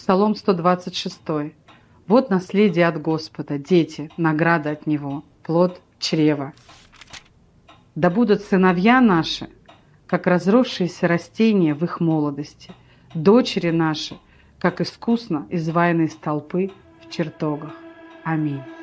Псалом 126. Вот наследие от Господа, дети, награда от Него, плод чрева. Да будут сыновья наши, как разросшиеся растения в их молодости, дочери наши, как искусно изваянные столпы в чертогах. Аминь.